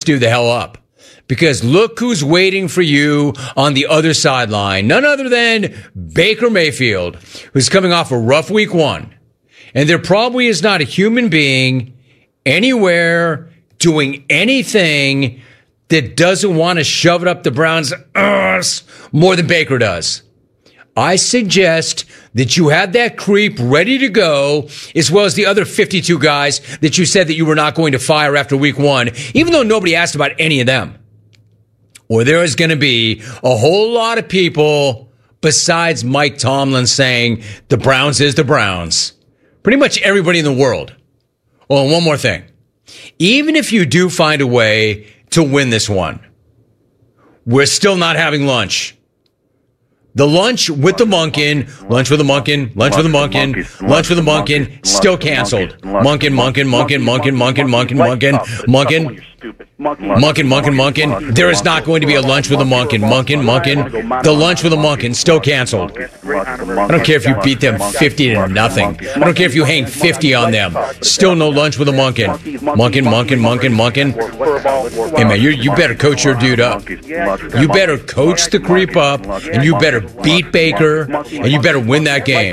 stew the hell up. Because look who's waiting for you on the other sideline. None other than Baker Mayfield, who's coming off a rough week 1. And there probably is not a human being anywhere doing anything that doesn't want to shove it up the Browns' arse more than Baker does. I suggest that you had that creep ready to go, as well as the other 52 guys that you said that you were not going to fire after week 1, even though nobody asked about any of them. Or there is going to be a whole lot of people besides Mike Tomlin saying the Browns is the Browns. Pretty much everybody in the world. Oh, and one more thing. Even if you do find a way to win this one, we're still not having lunch. The lunch with the Monken, still canceled. Monken. There is not going to be a lunch with a Monken. The lunch with a Monken, still canceled. I don't care if you beat them 50-0. I don't care if you hang 50 on them. Still no lunch with a Monken. Monken. Hey, man, you better coach your dude up. You better coach the creep up, and you better beat Baker, and you better win that game.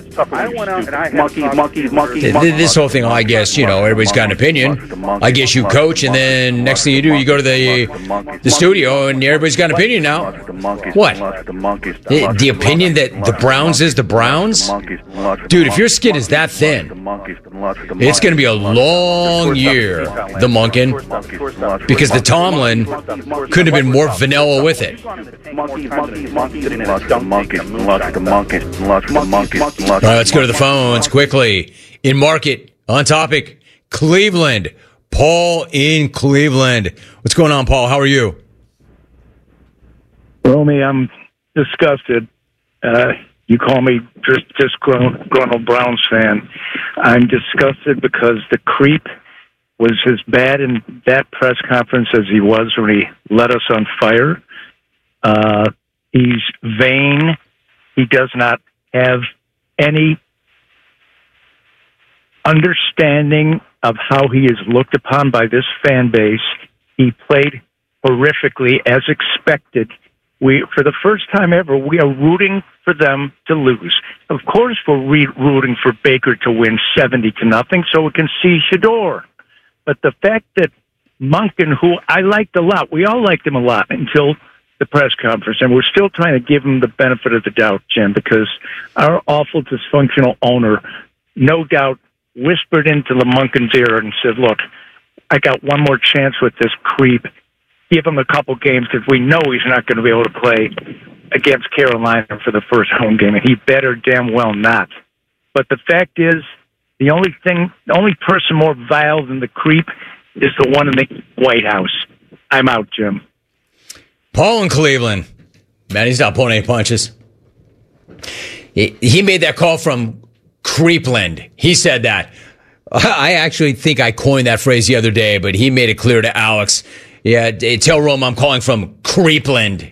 This whole thing, I guess, everybody's got an opinion. I guess you coach, and then next thing you do, you go to the studio, and everybody's got an opinion now. What? The opinion that the Browns is the Browns? Dude, if your skin is that thin, it's going to be a long year, the Monken, because the Tomlin couldn't have been more vanilla with it. All right, let's go to the phones quickly. In market, on topic, Cleveland. Paul in Cleveland. What's going on, Paul? How are you? Romy, I'm disgusted. You call me just grown old Browns fan. I'm disgusted because the creep was as bad in that press conference as he was when he let us on fire. He's vain. He does not have any understanding of how he is looked upon by this fan base. He played horrifically as expected. For the first time ever, we are rooting for them to lose. Of course, we're rooting for Baker to win 70-0 so we can see Shador. But the fact that Monken, who I liked a lot, we all liked him a lot until the press conference, and we're still trying to give him the benefit of the doubt, Jim, because our awful dysfunctional owner, no doubt, whispered into the Monken's ear and said, look, I got one more chance with this creep. Give him a couple games because we know he's not going to be able to play against Carolina for the first home game, and he better damn well not. But the fact is, the only person more vile than the creep is the one in the White House. I'm out, Jim. Paul in Cleveland. Man, he's not pulling any punches. He made that call from Creepland. He said that. I actually think I coined that phrase the other day, but he made it clear to Alex. Yeah, tell Rome I'm calling from Creepland.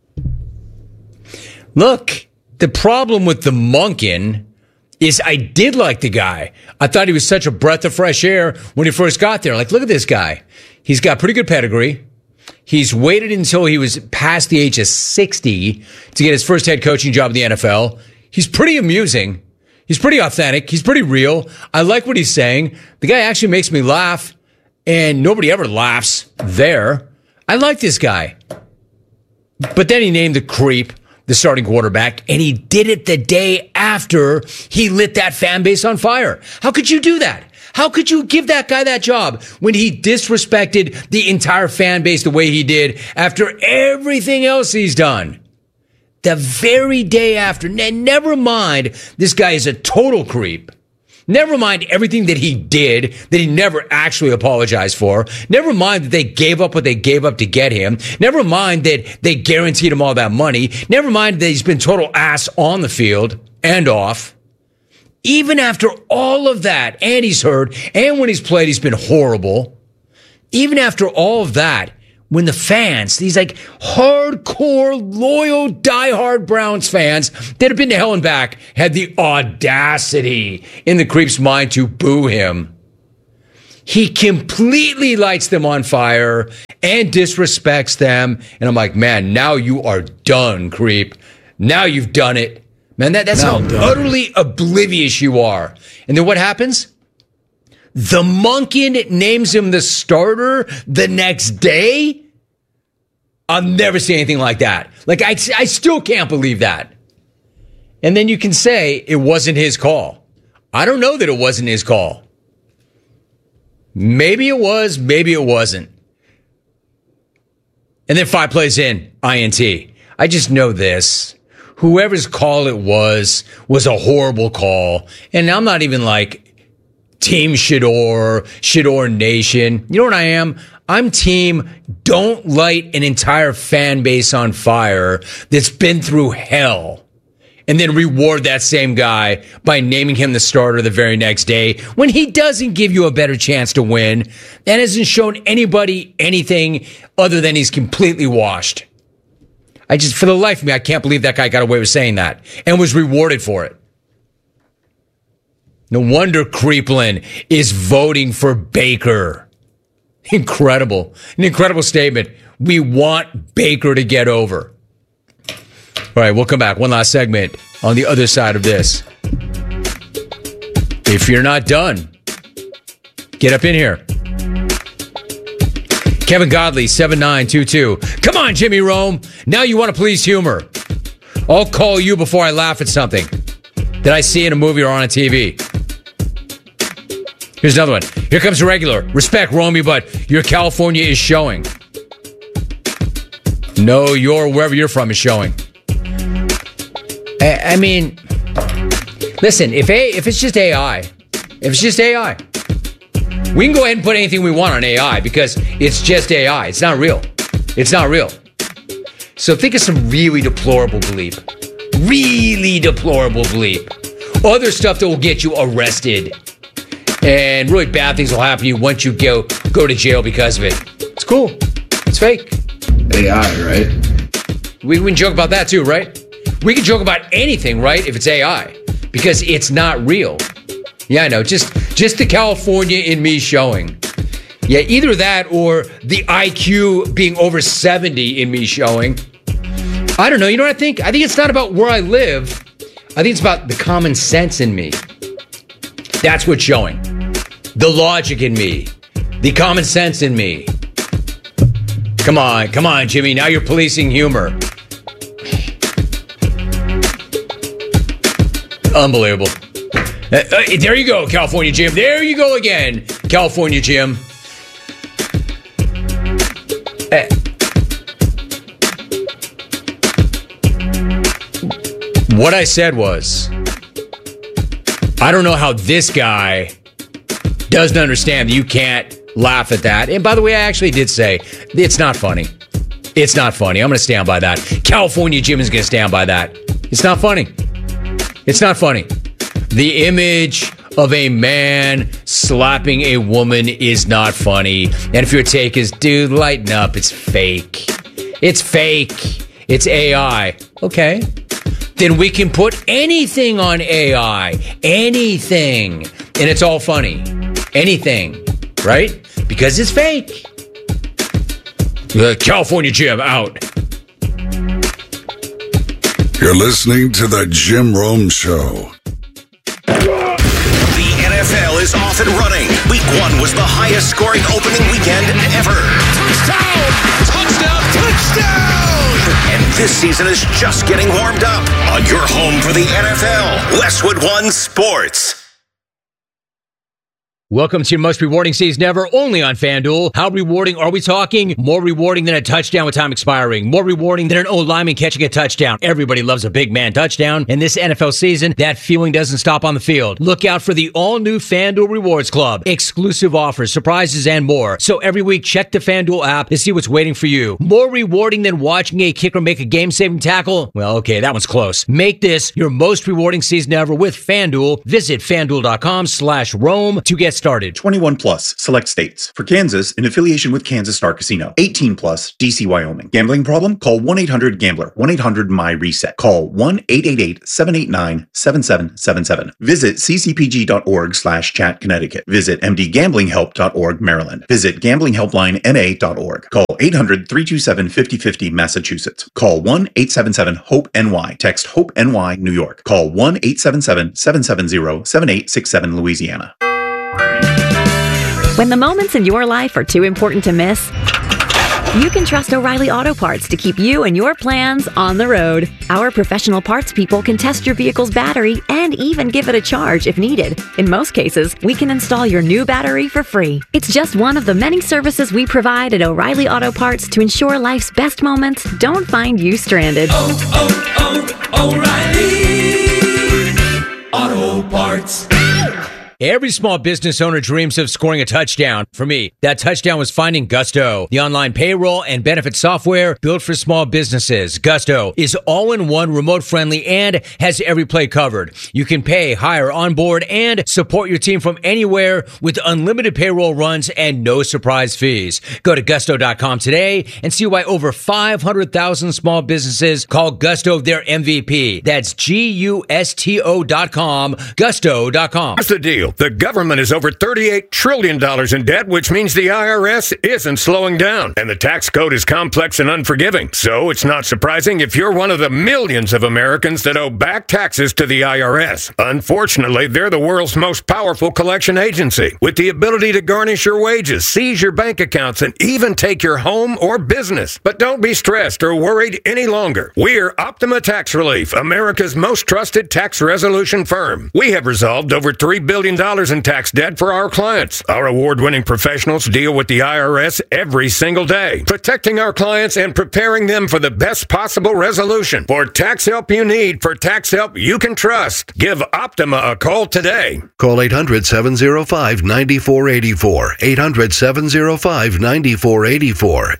Look, the problem with the Monken is I did like the guy. I thought he was such a breath of fresh air when he first got there. Like, look at this guy. He's got pretty good pedigree. He's waited until he was past the age of 60 to get his first head coaching job in the NFL. He's pretty amusing. He's pretty authentic. He's pretty real. I like what he's saying. The guy actually makes me laugh, and nobody ever laughs there. I like this guy. But then he named the creep the starting quarterback, and he did it the day after he lit that fan base on fire. How could you do that? How could you give that guy that job when he disrespected the entire fan base the way he did after everything else he's done? The very day after, never mind this guy is a total creep. Never mind everything that he did that he never actually apologized for. Never mind that they gave up what they gave up to get him. Never mind that they guaranteed him all that money. Never mind that he's been total ass on the field and off. Even after all of that, and he's hurt, and when he's played, he's been horrible. Even after all of that, when the fans, these like hardcore, loyal, diehard Browns fans that have been to hell and back, had the audacity in the creep's mind to boo him, he completely lights them on fire and disrespects them. And I'm like, man, now you are done, creep. Now you've done it. Man, that's how utterly oblivious you are. And then what happens? The Monken names him the starter the next day? I'll never see anything like that. Like, I still can't believe that. And then you can say it wasn't his call. I don't know that it wasn't his call. Maybe it was, maybe it wasn't. And then 5 plays in, INT. I just know this. Whoever's call it was a horrible call. And I'm not even like Team Shador Nation. You know what I am? I'm team don't light an entire fan base on fire that's been through hell and then reward that same guy by naming him the starter the very next day when he doesn't give you a better chance to win and hasn't shown anybody anything other than he's completely washed. For the life of me, I can't believe that guy got away with saying that and was rewarded for it. No wonder Creeplin is voting for Baker. Incredible. An incredible statement. We want Baker to get over. All right, we'll come back. One last segment on the other side of this. If you're not done, get up in here. Kevin Godley, 7922. Come on, Jimmy Rome. Now you want to please humor. I'll call you before I laugh at something that I see in a movie or on a TV. Here's another one. Here comes a regular. Respect, Romeo, but your California is showing. No, your wherever you're from is showing. I mean, listen, if it's just AI, we can go ahead and put anything we want on AI because it's just AI. It's not real. It's not real. So think of some really deplorable bleep. Really deplorable bleep. Other stuff that will get you arrested. And really bad things will happen to you once you go to jail because of it. It's cool. It's fake. AI, right? We can joke about that too, right? We can joke about anything, right? If it's AI. Because it's not real. Yeah, I know. Just the California in me showing. Yeah, either that or the IQ being over 70 in me showing. I don't know. You know what I think? I think it's not about where I live. I think it's about the common sense in me. That's what's showing. The logic in me. The common sense in me. Come on, Jimmy. Now you're policing humor. Unbelievable. There you go, California Jim. There you go again, California Jim. What I said was, I don't know how this guy doesn't understand that you can't laugh at that. And by the way, I actually did say, it's not funny. It's not funny. I'm going to stand by that. California Jim is going to stand by that. It's not funny. It's not funny. The image of a man slapping a woman is not funny. And if your take is, dude, lighten up, it's fake. It's fake. It's AI. Okay. Then we can put anything on AI. Anything. And it's all funny. Anything. Right? Because it's fake. California Jim out. You're listening to the Jim Rome Show. The NFL is off and running. Week 1 was the highest scoring opening weekend ever. Touchdown! Touchdown! Touchdown! And this season is just getting warmed up on your home for the NFL, Westwood One Sports. Welcome to your most rewarding season ever, only on FanDuel. How rewarding are we talking? More rewarding than a touchdown with time expiring. More rewarding than an O-lineman catching a touchdown. Everybody loves a big man touchdown. And this NFL season, that feeling doesn't stop on the field. Look out for the all-new FanDuel Rewards Club. Exclusive offers, surprises, and more. So every week, check the FanDuel app to see what's waiting for you. More rewarding than watching a kicker make a game-saving tackle? Well, okay, that one's close. Make this your most rewarding season ever with FanDuel. Visit FanDuel.com/Rome to get started. 21 plus, select states. For Kansas, in affiliation with Kansas Star Casino. 18 plus, D.C., Wyoming. Gambling problem? Call 1-800-GAMBLER. 1-800-MY-RESET. Call 1-888-789-7777. Visit ccpg.org/chat Connecticut. Visit mdgamblinghelp.org Maryland. Visit gamblinghelplinema.org. Call 800-327-5050 Massachusetts. Call 1-877-HOPE-NY. Text HOPE-NY New York. Call 1-877-770-7867 Louisiana. When the moments in your life are too important to miss, you can trust O'Reilly Auto Parts to keep you and your plans on the road. Our professional parts people can test your vehicle's battery and even give it a charge if needed. In most cases, we can install your new battery for free. It's just one of the many services we provide at O'Reilly Auto Parts to ensure life's best moments don't find you stranded. O'Reilly Auto Parts. Every small business owner dreams of scoring a touchdown. For me, that touchdown was finding Gusto, the online payroll and benefit software built for small businesses. Gusto is all-in-one, remote-friendly, and has every play covered. You can pay, hire, onboard, and support your team from anywhere with unlimited payroll runs and no surprise fees. Go to gusto.com today and see why over 500,000 small businesses call Gusto their MVP. That's GUSTO.com, gusto.com. Here's the deal. The government is over $38 trillion in debt, which means the IRS isn't slowing down. And the tax code is complex and unforgiving. So it's not surprising if you're one of the millions of Americans that owe back taxes to the IRS. Unfortunately, they're the world's most powerful collection agency, with the ability to garnish your wages, seize your bank accounts, and even take your home or business. But don't be stressed or worried any longer. We're Optima Tax Relief, America's most trusted tax resolution firm. We have resolved over $3 billion in tax debt for our clients. Our award-winning professionals deal with the IRS every single day, protecting our clients and preparing them for the best possible resolution. For tax help you need, for tax help you can trust, give Optima a call today. Call 800-705-9484. 800-705-9484.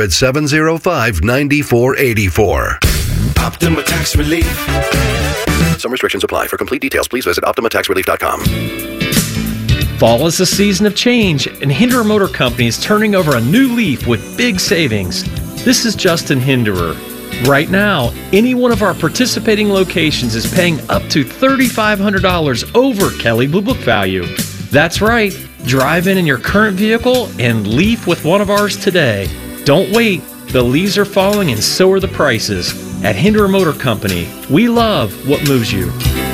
800-705-9484. Optima Tax Relief. Some restrictions apply. For complete details, please visit OptimaTaxRelief.com. Fall is a season of change, and Hinderer Motor Company is turning over a new leaf with big savings. This is Justin Hinderer. Right now, any one of our participating locations is paying up to $3,500 over Kelley Blue Book value. That's right. Drive in your current vehicle and leaf with one of ours today. Don't wait. The leaves are falling and so are the prices. At Hinderer Motor Company, we love what moves you.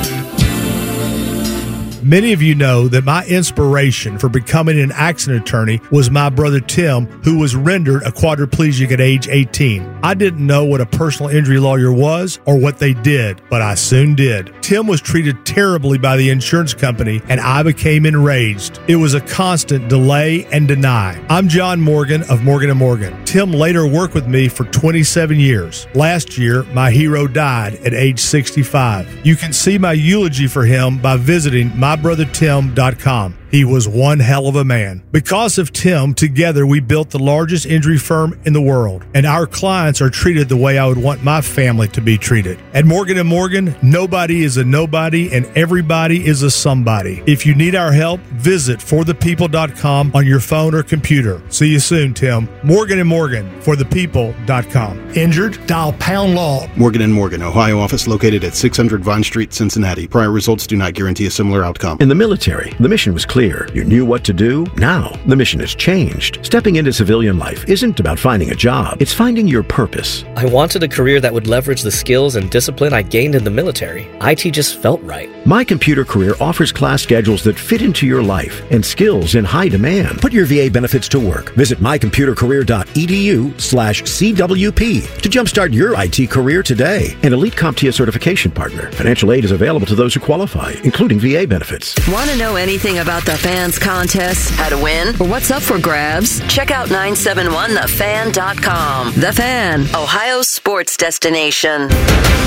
Many of you know that my inspiration for becoming an accident attorney was my brother Tim, who was rendered a quadriplegic at age 18. I didn't know what a personal injury lawyer was or what they did, but I soon did. Tim was treated terribly by the insurance company, and I became enraged. It was a constant delay and deny. I'm John Morgan of Morgan & Morgan. Tim later worked with me for 27 years. Last year, my hero died at age 65. You can see my eulogy for him by visiting mybrothertim.com. He was one hell of a man. Because of Tim, together we built the largest injury firm in the world, and our clients are treated the way I would want my family to be treated. At Morgan & Morgan, nobody is a nobody and everybody is a somebody. If you need our help, visit forthepeople.com on your phone or computer. See you soon, Tim. Morgan & Morgan, forthepeople.com. Injured? Dial pound law. Morgan & Morgan, Ohio office located at 600 Vine Street, Cincinnati. Prior results do not guarantee a similar outcome. In the military, the mission was clear. You knew what to do. Now, the mission has changed. Stepping into civilian life isn't about finding a job. It's finding your purpose. I wanted a career that would leverage the skills and discipline I gained in the military. IT just felt right. My Computer Career offers class schedules that fit into your life and skills in high demand. Put your VA benefits to work. Visit mycomputercareer.edu/CWP to jumpstart your IT career today. An Elite CompTIA certification partner. Financial aid is available to those who qualify, including VA benefits. Want to know anything about the Fans contest, how to win, or what's up for grabs? Check out 971thefan.com. The Fan, Ohio's sports destination.